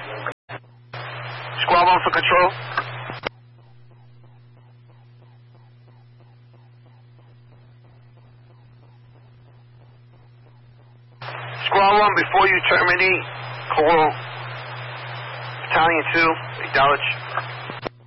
Squad 1 for control. Squad 1, before you terminate, call Battalion 2, acknowledge.